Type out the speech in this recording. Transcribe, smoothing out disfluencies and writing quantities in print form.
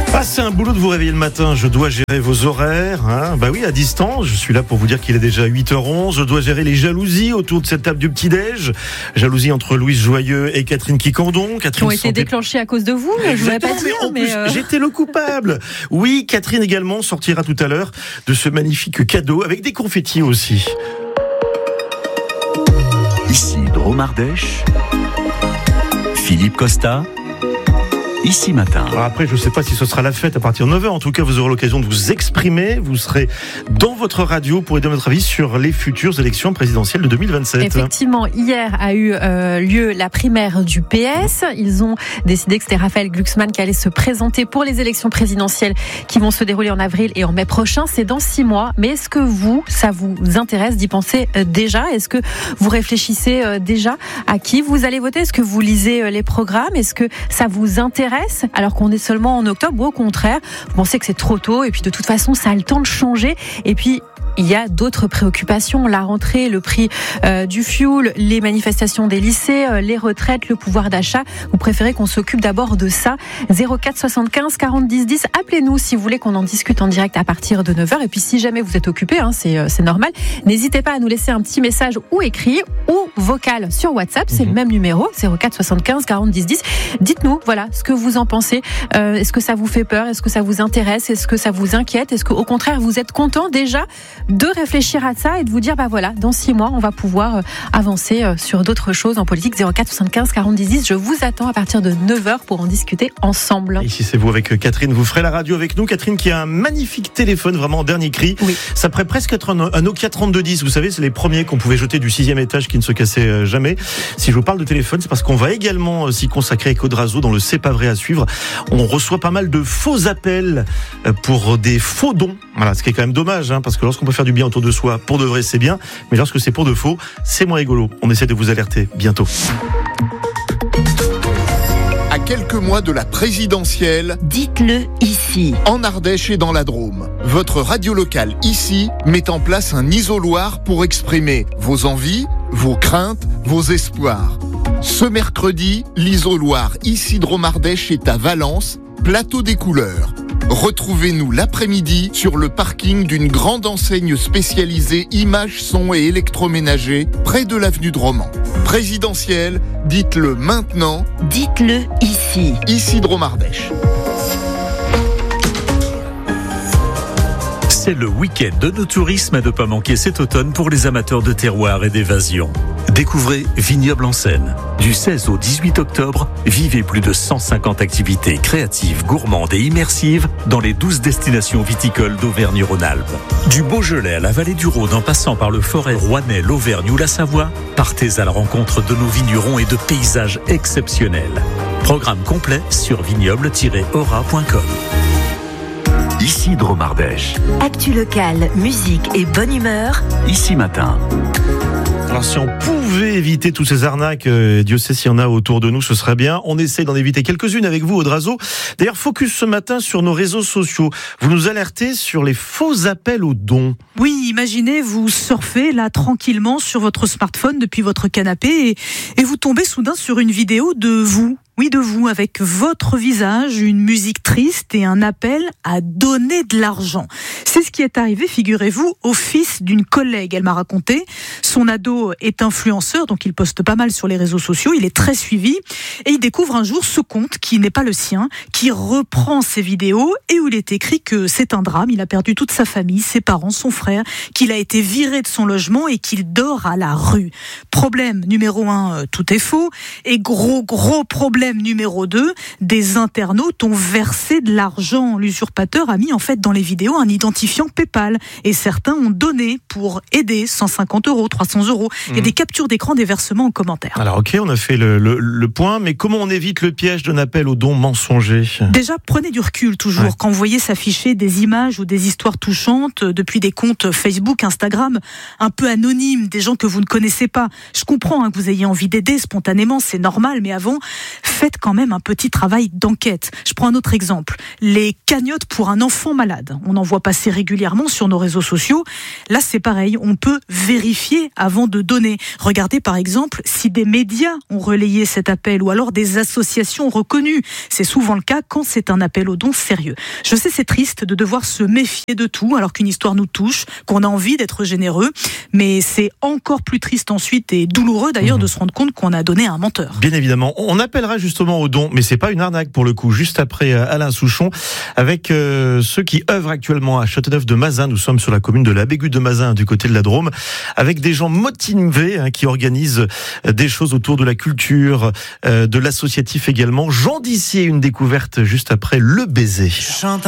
Ah, c'est un boulot de vous réveiller le matin. Je dois gérer vos horaires. Bah oui, à distance. Je suis là pour vous dire qu'il est déjà 8h11. Je dois gérer les jalousies autour de cette table du petit-déj. Jalousie entre Louise Joyeux et Catherine Quicandon. Qui ont été déclenchées à cause de vous. Je voudrais pas dire, mais j'étais le coupable. Oui, Catherine également sortira tout à l'heure de ce magnifique cadeau avec des confettis aussi. Ici Drôme Ardèche, Philippe Costa. Ici matin. Alors après, je ne sais pas si ce sera la fête à partir de 9h. En tout cas, vous aurez l'occasion de vous exprimer. Vous serez dans votre radio pour donner votre avis sur les futures élections présidentielles de 2027. Effectivement, hier a eu lieu la primaire du PS. Ils ont décidé que c'était Raphaël Glucksmann qui allait se présenter pour les élections présidentielles qui vont se dérouler en avril et en mai prochain. C'est dans 6 mois. Mais est-ce que ça vous intéresse d'y penser déjà ? Est-ce que vous réfléchissez déjà à qui vous allez voter ? Est-ce que vous lisez les programmes ? Est-ce que ça vous intéresse ? Alors qu'on est seulement en octobre, ou au contraire, vous pensez que c'est trop tôt et puis de toute façon ça a le temps de changer et puis il y a d'autres préoccupations, la rentrée, le prix du fioul, les manifestations des lycées, les retraites, le pouvoir d'achat. Vous préférez qu'on s'occupe d'abord de ça. 04 75 40 10 10. Appelez-nous si vous voulez qu'on en discute en direct à partir de 9h. Et puis si jamais vous êtes occupé, c'est normal, n'hésitez pas à nous laisser un petit message ou écrit ou vocal sur WhatsApp. C'est le même numéro, 04 75 40 10 10. Dites-nous, voilà, ce que vous en pensez. Est-ce que ça vous fait peur ? Est-ce que ça vous intéresse ? Est-ce que ça vous inquiète ? Est-ce qu'au contraire, vous êtes content déjà de réfléchir à ça et de vous dire, voilà, dans 6 mois, on va pouvoir avancer sur d'autres choses en politique. 04 75 40 10 10. Je vous attends à partir de 9h pour en discuter ensemble. Ici, c'est vous avec Catherine. Vous ferez la radio avec nous. Catherine qui a un magnifique téléphone, vraiment en dernier cri. Oui. Ça pourrait presque être un Nokia 3210. Vous savez, c'est les premiers qu'on pouvait jeter du 6e étage qui ne se cassaient jamais. Si je vous parle de téléphone, c'est parce qu'on va également s'y consacrer avec Audrazo dans le C'est pas vrai à suivre. On reçoit pas mal de faux appels pour des faux dons. Voilà, ce qui est quand même dommage, parce que lorsqu'on peut faire du bien autour de soi, pour de vrai, c'est bien. Mais lorsque c'est pour de faux, c'est moins rigolo. On essaie de vous alerter bientôt. À quelques mois de la présidentielle, dites-le ici. En Ardèche et dans la Drôme, votre radio locale ici met en place un isoloir pour exprimer vos envies, vos craintes, vos espoirs. Ce mercredi, l'isoloir ici Drôme Ardèche est à Valence, plateau des couleurs. Retrouvez-nous l'après-midi sur le parking d'une grande enseigne spécialisée images, son et électroménager près de l'avenue de Romans. Présidentielle, dites-le maintenant. Dites-le ici. Ici Drôme Ardèche. C'est le week-end de nos tourismes à ne pas manquer cet automne pour les amateurs de terroir et d'évasion. Découvrez Vignoble en Seine. Du 16 au 18 octobre, vivez plus de 150 activités créatives, gourmandes et immersives dans les 12 destinations viticoles d'Auvergne-Rhône-Alpes. Du Beaujolais à la vallée du Rhône en passant par le Forez, Rouennais, l'Auvergne ou la Savoie, partez à la rencontre de nos vignerons et de paysages exceptionnels. Programme complet sur vignoble-aura.com. Ici Drôme Ardèche. Actu locale, musique et bonne humeur. Ici matin. Alors si on pouvait éviter tous ces arnaques, Dieu sait s'il y en a autour de nous, ce serait bien. On essaie d'en éviter quelques-unes avec vous, Audrazo. D'ailleurs, focus ce matin sur nos réseaux sociaux. Vous nous alertez sur les faux appels aux dons. Oui, imaginez, vous surfez là tranquillement sur votre smartphone depuis votre canapé et vous tombez soudain sur une vidéo de vous. Oui, de vous, avec votre visage, une musique triste et un appel à donner de l'argent. C'est ce qui est arrivé, figurez-vous, au fils d'une collègue. Elle m'a raconté, son ado est influenceur, donc il poste pas mal sur les réseaux sociaux, il est très suivi, et il découvre un jour ce compte qui n'est pas le sien, qui reprend ses vidéos, et où il est écrit que c'est un drame, il a perdu toute sa famille, ses parents, son frère, qu'il a été viré de son logement et qu'il dort à la rue. Problème numéro 1, tout est faux, et gros problème numéro 2, des internautes ont versé de l'argent. L'usurpateur a mis en fait dans les vidéos un identifiant PayPal et certains ont donné pour aider 150 €, 300 €. Il y a des captures d'écran des versements en commentaire. Alors ok, on a fait le point, mais comment on évite le piège d'un appel aux dons mensonger ? Déjà, prenez du recul toujours. Ouais. Quand vous voyez s'afficher des images ou des histoires touchantes depuis des comptes Facebook, Instagram, un peu anonymes, des gens que vous ne connaissez pas. Je comprends que vous ayez envie d'aider spontanément, c'est normal, mais avant, faites quand même un petit travail d'enquête. Je prends un autre exemple. Les cagnottes pour un enfant malade. On en voit passer régulièrement sur nos réseaux sociaux. Là, c'est pareil. On peut vérifier avant de donner. Regardez par exemple si des médias ont relayé cet appel ou alors des associations reconnues. C'est souvent le cas quand c'est un appel aux dons sérieux. Je sais, c'est triste de devoir se méfier de tout alors qu'une histoire nous touche, qu'on a envie d'être généreux, mais c'est encore plus triste ensuite et douloureux d'ailleurs de se rendre compte qu'on a donné à un menteur. Bien évidemment, on appellera justement aux dons, mais c'est pas une arnaque pour le coup. Juste après Alain Souchon, avec ceux qui œuvrent actuellement à Châteauneuf-de-Mazin. Nous sommes sur la commune de la Bégude de Mazin, du côté de la Drôme, avec des gens motivés qui organisent des choses autour de la culture, de l'associatif également. Jean Dissier, une découverte juste après Le Baiser.